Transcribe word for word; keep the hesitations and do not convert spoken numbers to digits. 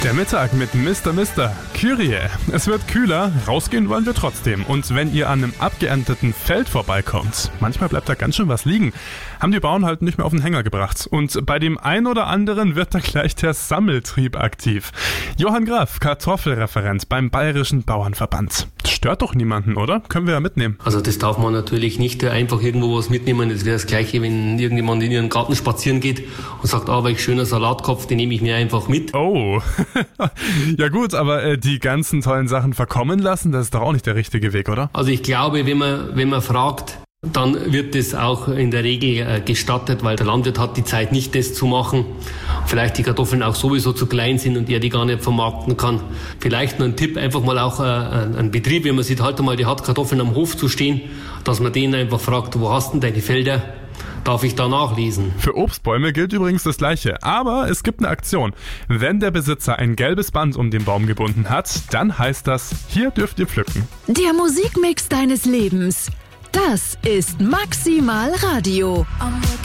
Der Mittag mit Mister Mister Kyrie. Es wird kühler, rausgehen wollen wir trotzdem. Und wenn ihr an einem abgeernteten Feld vorbeikommt, manchmal bleibt da ganz schön was liegen, haben die Bauern halt nicht mehr auf den Hänger gebracht. Und bei dem einen oder anderen wird da gleich der Sammeltrieb aktiv. Johann Graf, Kartoffelreferent beim Bayerischen Bauernverband. Das stört doch niemanden, oder? Können wir ja mitnehmen. Also das darf man natürlich nicht einfach irgendwo was mitnehmen. Das wäre das Gleiche, wenn irgendjemand in ihren Garten spazieren geht und sagt, ah, welch schöner Salatkopf, den nehme ich mir einfach mit. Oh, ja gut, aber äh, die ganzen tollen Sachen verkommen lassen, das ist doch auch nicht der richtige Weg, oder? Also ich glaube, wenn man, wenn man fragt, dann wird das auch in der Regel äh, gestattet, weil der Landwirt hat die Zeit nicht, das zu machen. Vielleicht die Kartoffeln auch sowieso zu klein sind und er die gar nicht vermarkten kann. Vielleicht noch ein Tipp, einfach mal auch äh, ein Betrieb, wenn man sieht, halt mal, der hat Kartoffeln am Hof zu stehen, dass man den einfach fragt, wo hast denn deine Felder? Darf ich da nachlesen? Für Obstbäume gilt übrigens das Gleiche, aber es gibt eine Aktion. Wenn der Besitzer ein gelbes Band um den Baum gebunden hat, dann heißt das, hier dürft ihr pflücken. Der Musikmix deines Lebens. Das ist Maximal Radio.